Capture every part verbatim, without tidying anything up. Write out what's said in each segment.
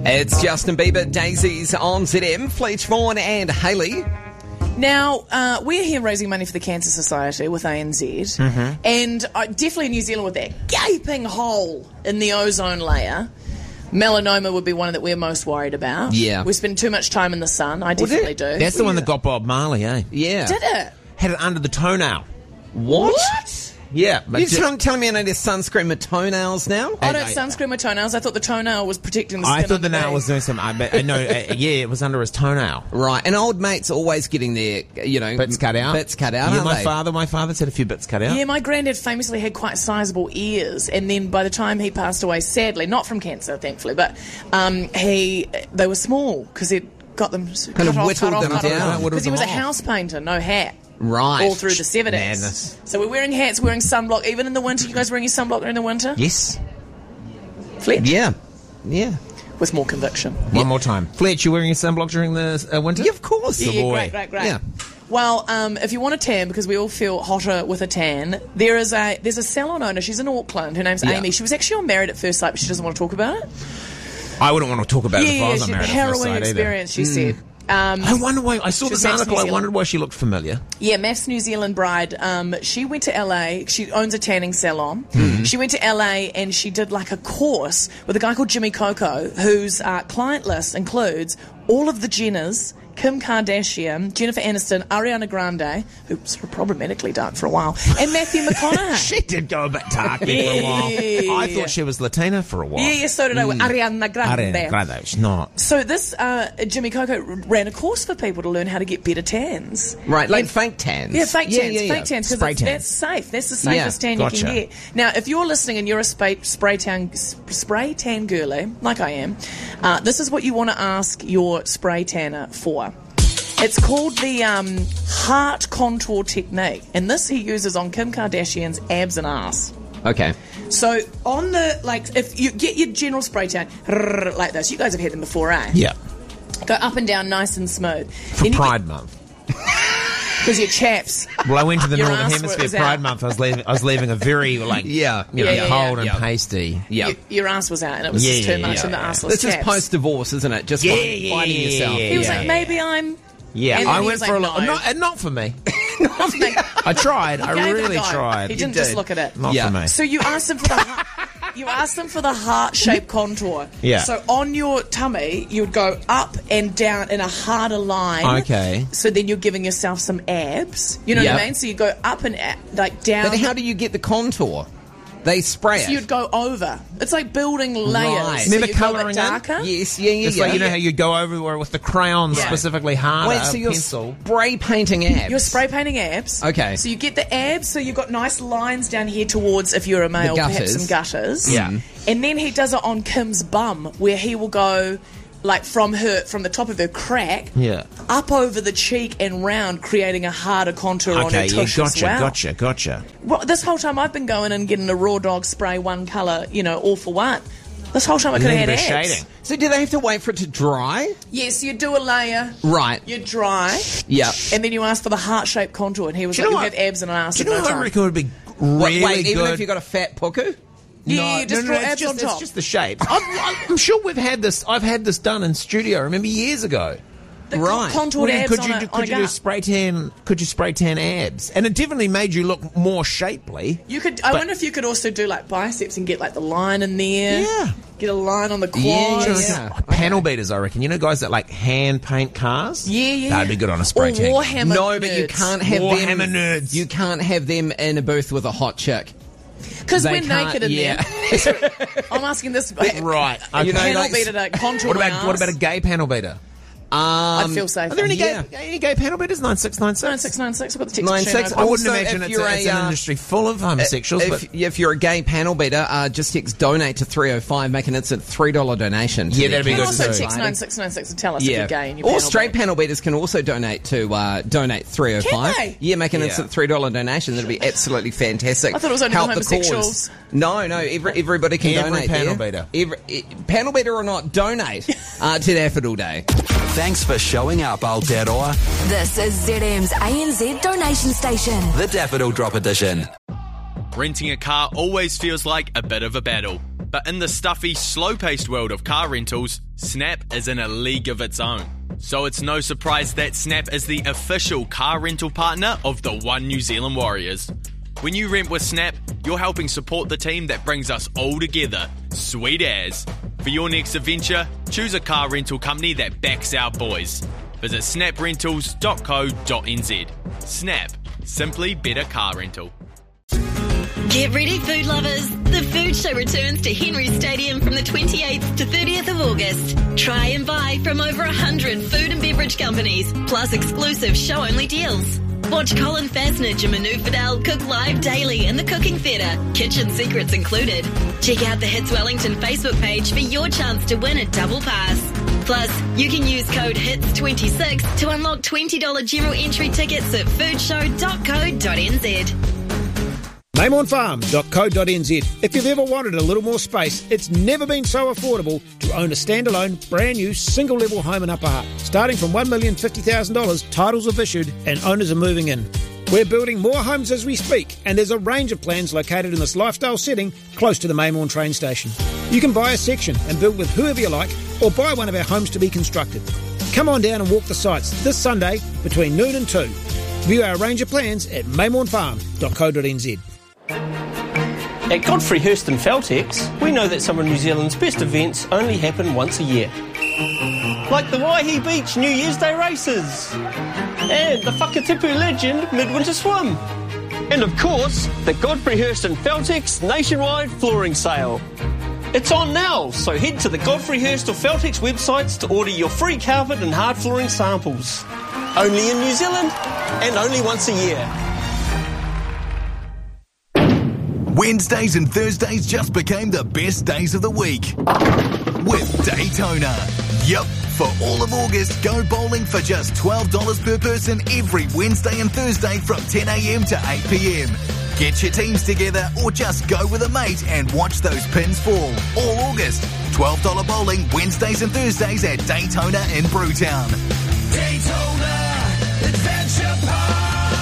It's Justin Bieber, Daisies on Z M, Fletch Vaughan and Hayley. Now, uh, we're here raising money for the Cancer Society with A N Z, mm-hmm. and uh, definitely in New Zealand with that gaping hole in the ozone layer. Melanoma would be one that we're most worried about. Yeah. We spend too much time in the sun. I definitely it? do. That's the one that got Bob Marley, eh? Yeah. Did it? Had it under the toenail. What? What? Yeah. But You're ju- tell- telling me I need to sunscreen my toenails now? I don't I- sunscreen my toenails. I thought the toenail was protecting the skin. I thought the nail underneath. was doing something. I bet, uh, no, uh, yeah, it was under his toenail. Right, and old mates always getting their, you know... Bits cut out. Bits cut out, Yeah, aren't my they? father, my father's had a few bits cut out. Yeah, my granddad famously had quite sizable ears, and then by the time he passed away, sadly, not from cancer, thankfully, but um, he they were small because he'd got them Kind cut of off, whittled cut them off, cut down. off. Whittled Because he them was a off. house painter, no hat. Right. All through the seventies. Madness. So we're wearing hats, wearing sunblock, even in the winter. You guys wearing your sunblock in the winter? Yes. Fletch? Yeah. Yeah. With more conviction. One more time. Fletch, you wearing your sunblock during the uh, winter? Yeah, of course. Yeah, Good yeah, boy. great, great, great. Yeah. Well, um, if you want a tan, because we all feel hotter with a tan, there is a there's a salon owner. She's in Auckland. Her name's Yeah. Amy. She was actually on Married at First Sight, but she doesn't want to talk about it. I wouldn't want to talk about it if I yeah, was on she, Married at First harrowing Sight either. experience, she said. Um, I wonder why. I saw She was this Maths article. New I Zealand. wondered why she looked familiar. Yeah, Maths New Zealand bride. Um, she went to L A. She owns a tanning salon. Mm-hmm. She went to L A and she did like a course with a guy called Jimmy Coco, whose uh, client list includes all of the Jenners, Kim Kardashian, Jennifer Aniston, Ariana Grande, who sort of problematically dark for a while, and Matthew McConaughey. She did go a bit darky for a while. Yeah. I thought she was Latina for a while. Yeah, yeah, so did I with Ariana Grande. Ariana Grande, she's not. So this uh, Jimmy Coco ran a course for people to learn how to get better tans. Right, like And- fake tans. Yeah, fake Yeah, tans, yeah, yeah. fake tans, Spray because tan. that's safe. That's the safest Yeah, tan you gotcha. can get. Now, if you're listening and you're a spray, spray tan spray tan girly, like I am, uh, this is what you want to ask your spray tanner for. It's called the um, heart contour technique, and this he uses on Kim Kardashian's abs and ass. Okay. So on the, like, if you get your general spray tan like this, you guys have had them before, eh? Yeah. Go up and down nice and smooth. For Pride Month. Because your chaps. Well, I went to the Your Northern ass Hemisphere was Pride out. Month. I was leaving. I was leaving a very like Yeah. you know, Yeah, yeah, cold yeah. and Yeah. pasty. Yeah. Y- your ass was out and it was Yeah, just too yeah, much yeah, in the yeah. arseless This is chaps. post-divorce, isn't it? Just Yeah, find- yeah, finding yeah, yourself. yeah, He was yeah. like, maybe I'm... Yeah, And then I he went was for like, a lot. no. Not, and not for me. Not me. I tried. He I gave it a really go. tried. He didn't You just did. look at it. Not Yeah. for me. So you asked him for the... heart- You asked them for the heart-shaped contour. Yeah. So on your tummy, you would go up and down in a harder line. Okay. So then you're giving yourself some abs. You know Yep. what I mean? So you go up and a- like down. But how do you get the contour? They spray So it. you'd go over. It's like building layers. Right. So Remember you go a colouring bit in? darker. Yes, yeah, yeah, It's yeah. like you know how you go over with the crayon Yeah. specifically harder Wait, so you're pencil. spray painting abs? You're spray painting abs. Okay. So you get the abs, so you've got nice lines down here towards, if you're a male, perhaps gutters. some gutters. Yeah. And then he does it on Kim's bum, where he will go, like, from her, from the top of her crack, Yeah. up over the cheek and round, creating a harder contour on her Okay, yeah, tush gotcha, as well. gotcha, gotcha. Well, this whole time I've been going and getting a raw dog spray, one colour, you know, all for one. This whole time I could have had Little bit of abs. shading. So do they have to wait for it to dry? Yes, you do a layer, Right. you dry, Yeah. and then you ask for the heart-shaped contour, and he was Do you like, know you what? have abs and an ass Do in you know no what I time. reckon would be Wait, really wait, even good? if you've got a fat puku? Yeah, you just draw it's abs just, on top. It's just the shape. I'm, I'm sure we've had this. I've had this done in studio. I remember years ago. The Right. contoured Well, abs could on you a, do, on could a you do gut. spray tan? Could you spray tan abs? And it definitely made you look more shapely. You could. I But- wonder if you could also do like biceps and get like the line in there. Yeah. Get a line on the quad. Yeah, Just yeah. Panel beaters, I reckon. You know, guys that like hand paint cars. Yeah, yeah. That'd be good on a spray Or tan. Warhammer No, but you nerds. can't have Warhammer them. nerds. You can't have them in a booth with a hot chick. Because They we're can't- naked in yeah. there. I'm asking this. Right. You know, Panel like- beater to contour What my about what ass. about a gay panel beater? Um, I'd feel safe. Are there any Yeah. gay any gay panel beaters? Nine six nine six. nine six nine six. I've got the text Nine machine six. open. I wouldn't Also, imagine if it's, you're a, it's a, an uh, industry full of homosexuals. If, but if you're a gay panel beater, uh, just text donate to three oh five, make an instant three dollars donation. to Yeah, the that'd be You can good also too. text nine six nine six and tell us if Yeah. you're gay and you're Or panel straight beater. panel beaters can also donate to uh, donate three oh five. Can they? Yeah, make an Yeah. instant three dollars donation. That'd be absolutely fantastic. I thought it was only Help for the homosexuals. cause. No, no, every, everybody can Every donate panel there. beater. Every, eh, panel beater or not, donate uh, to Daffodil Day. Thanks for showing up, Aotearoa. This is Z M's A N Z donation station. The Daffodil Drop Edition. Renting a car always feels like a bit of a battle. But in the stuffy, slow-paced world of car rentals, Snap is in a league of its own. So it's no surprise that Snap is the official car rental partner of the One New Zealand Warriors. When you rent with Snap, you're helping support the team that brings us all together. Sweet as. For your next adventure, choose a car rental company that backs our boys. Visit snap rentals dot co dot n z. Snap. Simply better car rental. Get ready, food lovers. The food show returns to Henry Stadium from the twenty-eighth to thirtieth of August. Try and buy from over one hundred food and beverage companies, plus exclusive show-only deals. Watch Colin Fasnage and Manu Fidel cook live daily in the Cooking Theatre, kitchen secrets included. Check out the Hits Wellington Facebook page for your chance to win a double pass. Plus, you can use code hits twenty-six to unlock twenty dollars general entry tickets at foodshow dot co dot n z. Maymorn Farm dot co dot n z. If you've ever wanted a little more space, it's never been so affordable to own a standalone, brand new, single-level home in Upper Hutt. Starting from one million fifty thousand dollars, titles have issued and owners are moving in. We're building more homes as we speak, and there's a range of plans located in this lifestyle setting close to the Maymorn train station. You can buy a section and build with whoever you like, or buy one of our homes to be constructed. Come on down and walk the sites this Sunday between noon and two. View our range of plans at maymorn farm dot co dot n z. At Godfrey Hirst and Feltex, we know that some of New Zealand's best events only happen once a year. Like the Waihi Beach New Year's Day races, and the Whakatipu Legend Midwinter Swim, and of course, the Godfrey Hirst and Feltex nationwide flooring sale. It's on now, so head to the Godfrey Hirst or Feltex websites to order your free carpet and hard flooring samples. Only in New Zealand, and only once a year. Wednesdays and Thursdays just became the best days of the week with Daytona. Yup, for all of August, go bowling for just twelve dollars per person every Wednesday and Thursday from ten a m to eight p m. Get your teams together or just go with a mate and watch those pins fall. All August, twelve dollars bowling Wednesdays and Thursdays at Daytona in Brewtown. Daytona Adventure Park.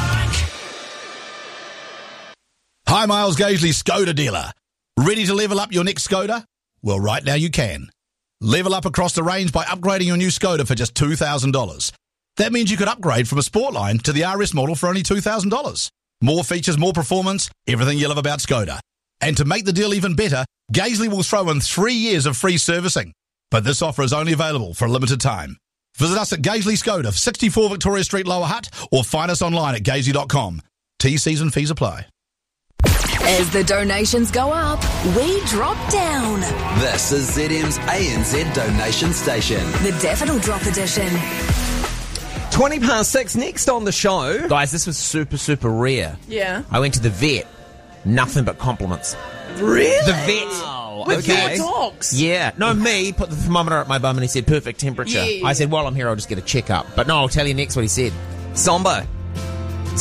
Hi, Miles Gaisley, Skoda dealer. Ready to level up your next Skoda? Well, right now you can. Level up across the range by upgrading your new Skoda for just two thousand dollars. That means you could upgrade from a Sportline to the R S model for only two thousand dollars. More features, more performance, everything you love about Skoda. And to make the deal even better, Gaisley will throw in three years of free servicing. But this offer is only available for a limited time. Visit us at Gaisley Skoda, sixty-four Victoria Street, Lower Hutt, or find us online at gaisley dot com. T's and fees apply. As the donations go up, we drop down. This is Z M's A N Z donation station. The Daffodil Drop Edition. twenty past six, next on the show. Guys, this was super, super rare. Yeah. I went to the vet. Nothing but compliments. Really? The vet. Oh, With okay. your dogs? Yeah. No, me, put the thermometer at my bum and he said, perfect temperature. Yeah. I said, while I'm here, I'll just get a checkup. But no, I'll tell you next what he said. Sombo,